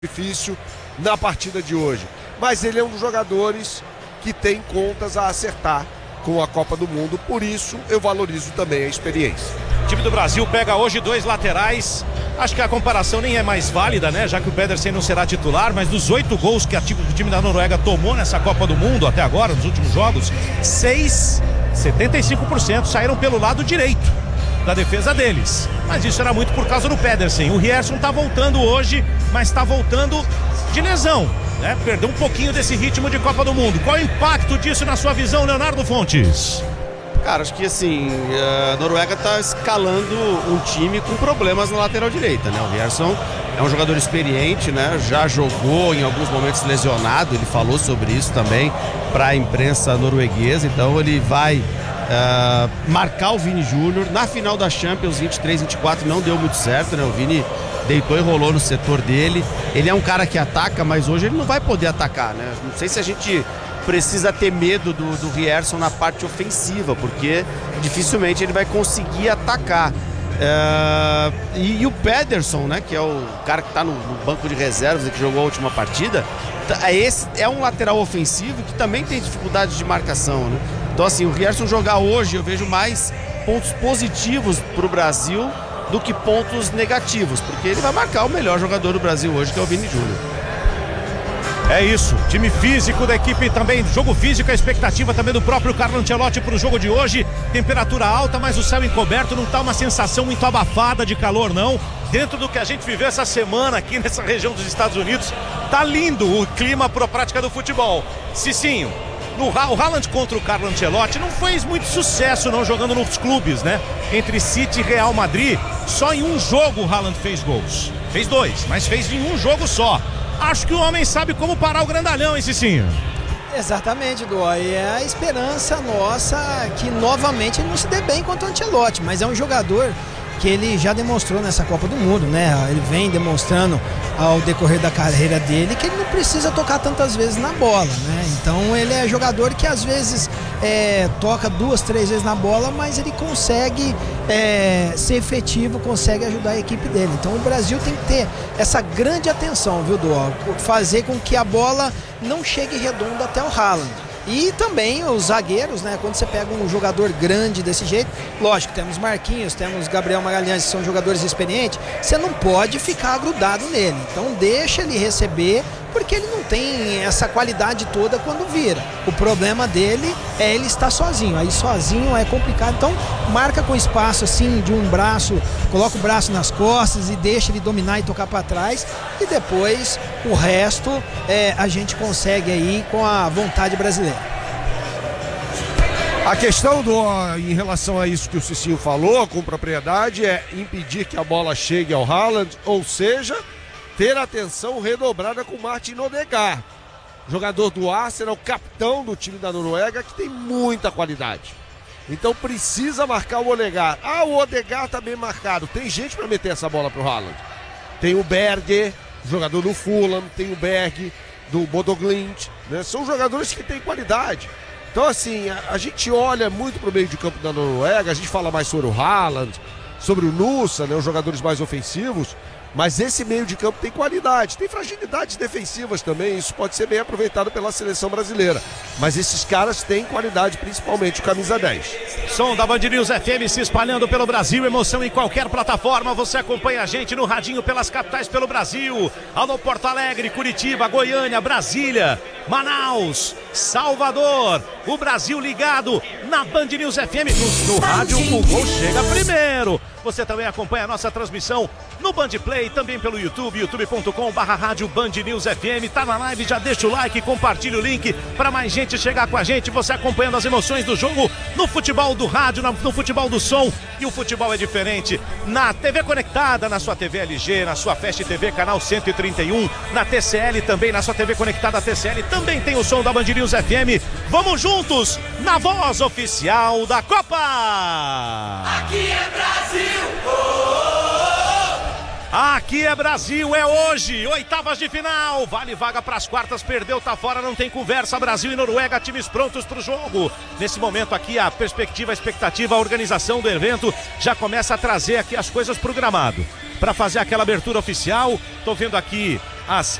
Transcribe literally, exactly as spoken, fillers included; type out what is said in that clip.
difícil na partida de hoje. Mas ele é um dos jogadores que tem contas a acertar com a Copa do Mundo, por isso eu valorizo também a experiência. O time do Brasil pega hoje dois laterais, acho que a comparação nem é mais válida, né? Já que o Pedersen não será titular, mas dos oito gols que a time, o time da Noruega tomou nessa Copa do Mundo até agora, nos últimos jogos, seis, setenta e cinco por cento saíram pelo lado direito da defesa deles. Mas isso era muito por causa do Pedersen. O Rierson tá voltando hoje, mas tá voltando de lesão, né? Perdeu um pouquinho desse ritmo de Copa do Mundo. Qual o impacto disso na sua visão, Leonardo Fontes? Cara, acho que assim, a Noruega tá escalando um time com problemas na lateral direita, né? O Rierson é um jogador experiente, né? Já jogou em alguns momentos lesionado, ele falou sobre isso também para a imprensa norueguesa, então ele vai uh, marcar o Vini Júnior. Na final da Champions vinte e três, vinte e quatro não deu muito certo, né? O Vini deitou e rolou no setor dele. Ele é um cara que ataca, mas hoje ele não vai poder atacar, né? Não sei se a gente precisa ter medo do, do Rierson na parte ofensiva, porque dificilmente ele vai conseguir atacar. É, e, e o Pedersen, né, que é o cara que está no, no banco de reservas e que jogou a última partida, esse é um lateral ofensivo que também tem dificuldade de marcação, né? Então assim, o Rierson jogar hoje, eu vejo mais pontos positivos para o Brasil do que pontos negativos, porque ele vai marcar o melhor jogador do Brasil hoje, que é o Vini Júnior. É isso, time físico da equipe também, jogo físico, a expectativa também do próprio Carlo Ancelotti para o jogo de hoje. Temperatura alta, mas o céu encoberto, não tá uma sensação muito abafada de calor não. Dentro do que a gente viveu essa semana aqui nessa região dos Estados Unidos, tá lindo o clima para a prática do futebol. Cicinho, no, o Haaland contra o Carlo Ancelotti não fez muito sucesso não jogando nos clubes, né? Entre City e Real Madrid, só em um jogo o Haaland fez gols. Fez dois, mas fez em um jogo só. Acho que o homem sabe como parar o grandalhão, hein, Cicinho? Exatamente, Dó. E é a esperança nossa que novamente ele não se dê bem contra o Ancelotti, mas é um jogador que ele já demonstrou nessa Copa do Mundo, né? Ele vem demonstrando ao decorrer da carreira dele que ele não precisa tocar tantas vezes na bola, né? Então ele é jogador que às vezes é, toca duas, três vezes na bola, mas ele consegue é, ser efetivo, consegue ajudar a equipe dele. Então o Brasil tem que ter essa grande atenção, viu, Dó? Fazer com que a bola não chegue redonda até o Haaland. E também os zagueiros, né? Quando você pega um jogador grande desse jeito, lógico, temos Marquinhos, temos Gabriel Magalhães, que são jogadores experientes, você não pode ficar grudado nele. Então deixa ele receber, porque ele não tem essa qualidade toda quando vira. O problema dele é ele estar sozinho, aí sozinho é complicado. Então marca com espaço assim de um braço, coloca o braço nas costas e deixa ele dominar e tocar para trás, e depois o resto é, a gente consegue aí com a vontade brasileira. A questão do, em relação a isso que o Cicinho falou com propriedade é impedir que a bola chegue ao Haaland, ou seja, ter atenção redobrada com Martin Odegaard, jogador do Arsenal, capitão do time da Noruega, que tem muita qualidade. Então precisa marcar o Odegaard. Ah, o Odegaard tá bem marcado. Tem gente para meter essa bola pro Haaland. Tem o Berger, jogador do Fulham, tem o Berg do Bodoglimt, né? São jogadores que têm qualidade. Então assim, a, a gente olha muito pro meio de campo da Noruega, a gente fala mais sobre o Haaland, sobre o Nusa, né, os jogadores mais ofensivos, mas esse meio de campo tem qualidade, tem fragilidades defensivas também, isso pode ser bem aproveitado pela seleção brasileira, mas esses caras têm qualidade, principalmente o camisa dez. Som da Band News F M se espalhando pelo Brasil, emoção em qualquer plataforma, você acompanha a gente no radinho pelas capitais pelo Brasil. Alô Porto Alegre, Curitiba, Goiânia, Brasília, Manaus, Salvador, o Brasil ligado na Band News F M, no, no rádio o gol chega primeiro. Você também acompanha a nossa transmissão no Band Play, também pelo YouTube, youtube ponto com barra rádio Band News F M. Tá na live, já deixa o like, compartilha o link para mais gente chegar com a gente. Você acompanhando as emoções do jogo no futebol do rádio, no futebol do som. E o futebol é diferente na T V conectada, na sua T V L G, na sua Fast T V, canal cento e trinta e um, na T C L também, na sua T V conectada T C L, também tem o som da Band News F M. Vamos juntos na voz oficial da Copa! Aqui é Brasil! Aqui é Brasil, é hoje, oitavas de final, vale vaga para as quartas, perdeu, tá fora, não tem conversa. Brasil e Noruega, times prontos para o jogo. Nesse momento aqui a perspectiva, a expectativa, a organização do evento já começa a trazer aqui as coisas pro gramado, para fazer aquela abertura oficial. Tô vendo aqui às